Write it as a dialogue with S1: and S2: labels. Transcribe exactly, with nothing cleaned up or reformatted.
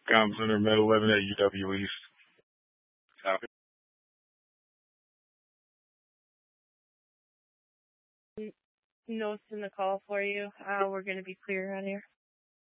S1: Com Center, Med eleven at U W East. Copy.
S2: Notes in the call for you. Uh, we're going to be clear on here.